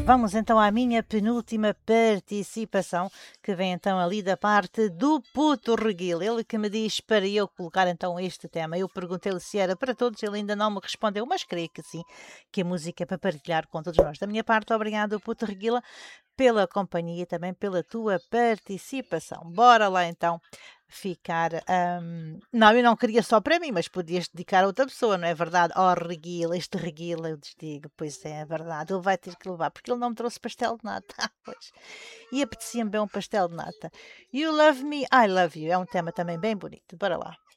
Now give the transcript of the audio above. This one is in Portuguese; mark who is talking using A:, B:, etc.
A: Vamos então à minha penúltima participação, que vem então ali da parte do Puto Reguil. Ele que me diz para eu colocar então este tema. Eu perguntei-lhe se era para todos, ele ainda não me respondeu, mas creio que sim, que a música é para partilhar com todos nós. Da minha parte, obrigado, Puto Reguila, pela companhia e também pela tua participação. Bora lá então ficar. Não, eu não queria só para mim, mas podias dedicar a outra pessoa, não é verdade? Oh, Reguila, este Reguila, eu lhes digo, pois é verdade, ele vai ter que levar, porque ele não me trouxe pastel de nata. Pois. E apetecia-me bem um pastel de nata. You love me, I love you. É um tema também bem bonito. Bora lá.